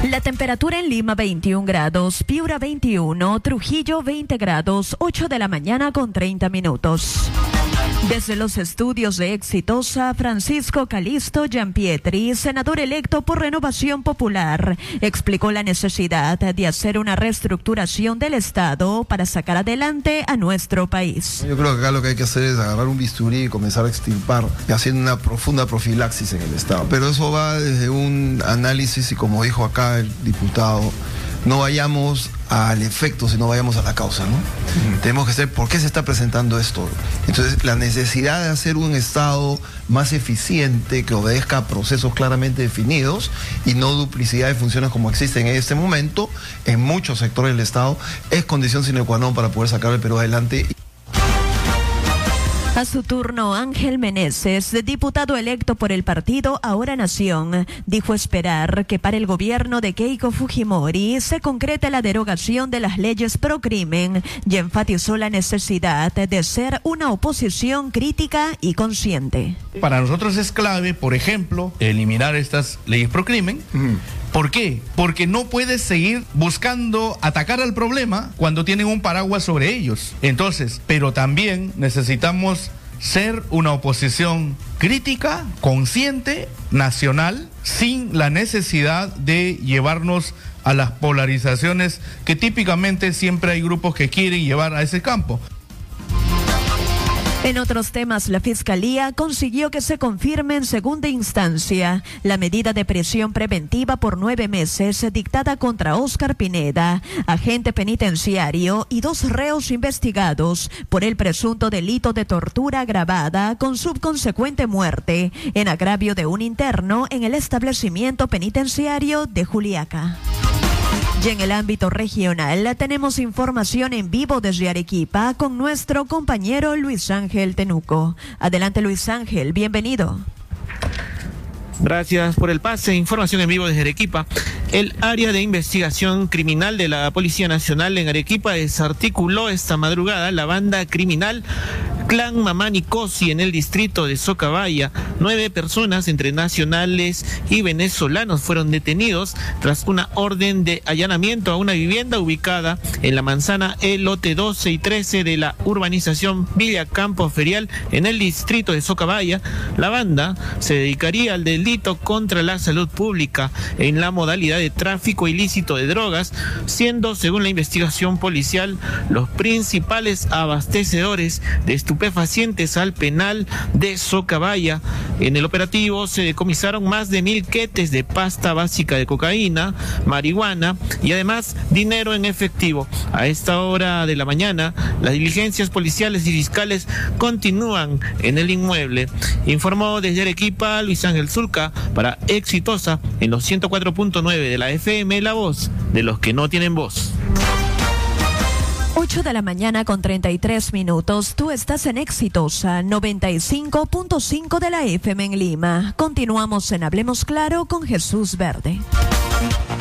La temperatura en Lima 21 grados, Piura 21, Trujillo 20 grados, 8 de la mañana con 30 minutos. Desde los estudios de Exitosa, Francisco Calisto Giampietri, senador electo por Renovación Popular, explicó la necesidad de hacer una reestructuración del Estado para sacar adelante a nuestro país. Yo creo que acá lo que hay que hacer es agarrar un bisturí y comenzar a extirpar, haciendo una profunda profilaxis en el Estado. Pero eso va desde un análisis y, como dijo acá el diputado, no vayamos al efecto, sino vayamos a la causa, ¿no? Tenemos que saber por qué se está presentando esto. Entonces, la necesidad de hacer un Estado más eficiente, que obedezca a procesos claramente definidos y no duplicidad de funciones como existen en este momento en muchos sectores del Estado, es condición sine qua non para poder sacar el Perú adelante. A su turno, Ángel Meneses, diputado electo por el partido Ahora Nación, dijo esperar que para el gobierno de Keiko Fujimori se concrete la derogación de las leyes pro crimen y enfatizó la necesidad de ser una oposición crítica y consciente. Para nosotros es clave, por ejemplo, eliminar estas leyes pro crimen. ¿Por qué? Porque no puedes seguir buscando atacar al problema cuando tienen un paraguas sobre ellos. Entonces, pero también necesitamos ser una oposición crítica, consciente, nacional, sin la necesidad de llevarnos a las polarizaciones que típicamente siempre hay grupos que quieren llevar a ese campo. En otros temas, la Fiscalía consiguió que se confirme en segunda instancia la medida de prisión preventiva por 9 meses dictada contra Óscar Pineda, agente penitenciario, y 2 reos investigados por el presunto delito de tortura agravada con subconsecuente muerte en agravio de un interno en el establecimiento penitenciario de Juliaca. Y en el ámbito regional tenemos información en vivo desde Arequipa con nuestro compañero Luis Ángel Tenuco. Adelante, Luis Ángel, bienvenido. Gracias por el pase. Información en vivo desde Arequipa. El área de investigación criminal de la Policía Nacional en Arequipa desarticuló esta madrugada la banda criminal Clan Mamani Cosi en el distrito de Socabaya. 9 personas, entre nacionales y venezolanos, fueron detenidos tras una orden de allanamiento a una vivienda ubicada en la manzana lote 12 y 13 de la urbanización Villa Campo Ferial en el distrito de Socabaya. La banda se dedicaría al delito contra la salud pública en la modalidad de tráfico ilícito de drogas, siendo, según la investigación policial, los principales abastecedores de estupefacientes al penal de Socabaya. En el operativo se decomisaron más de 1,000 quetes de pasta básica de cocaína, marihuana y además dinero en efectivo. A esta hora de la mañana, las diligencias policiales y fiscales continúan en el inmueble. Informó desde Arequipa Luis Ángel Zulca para Exitosa en los 104.9 de la FM, la voz de los que no tienen voz. 8 de la mañana con 33 minutos. Tú estás en Exitosa 95.5 de la FM en Lima. Continuamos en Hablemos Claro con Jesús Verde.